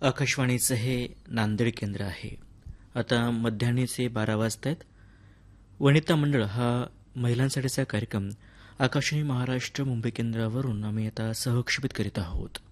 आकाशवाणीचं हे नांदेड केंद्र आहे. आता मध्यान्हीचे 12 वाजत आहेत. वनिता मंडळ हा महिलांसाठीचा कार्यक्रम आकाशवाणी महाराष्ट्र मुंबई केंद्रावरून आम्ही आता सहक्षेपित करीत आहोत.